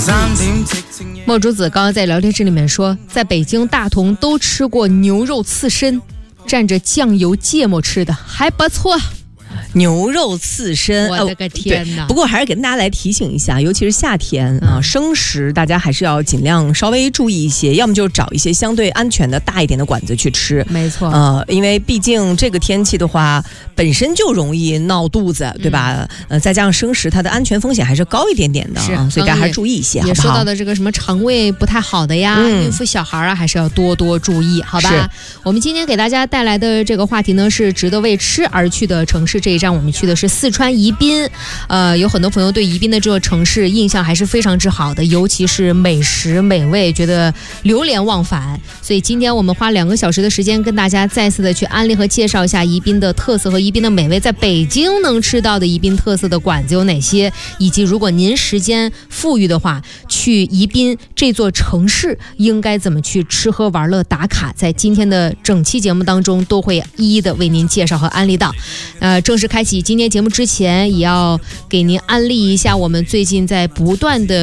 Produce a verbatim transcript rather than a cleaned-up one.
墨竹子刚刚在聊天室里面说，在北京大同都吃过牛肉刺身，蘸着酱油芥末吃的，还不错。 牛肉刺身， 我的个天哪！ 哦、不过还是给大家来提醒一下，尤其是夏天啊、嗯，生食大家还是要尽量稍微注意一些，要么就找一些相对安全的大一点的馆子去吃。 没错， 呃，因为毕竟这个天气的话，本身就容易闹肚子，对吧？嗯、呃，再加上生食，它的安全风险还是高一点点的， 是， 所以大家还是注意一些， 也好不好？ 说到的这个什么肠胃不太好的呀，嗯、孕妇小孩啊，还是要多多注意，好吧？我们今天给大家带来的这个话题呢，是值得为吃而去的城市。这一站我们去的是四川宜宾，呃，有很多朋友对宜宾的这个城市印象还是非常之好的，尤其是美食美味，觉得流连忘返。所以今天我们花两个小时的时间，跟大家再次的去安利和介绍一下宜宾的特色和宜宾的美味，在北京能吃到的宜宾特色的馆子有哪些，以及如果您时间富裕的话，去宜宾这座城市应该怎么去吃喝玩乐打卡，在今天的整期节目当中都会一一的为您介绍和安利到。呃，正式开启今天节目之前，也要给您安利一下我们最近在不断的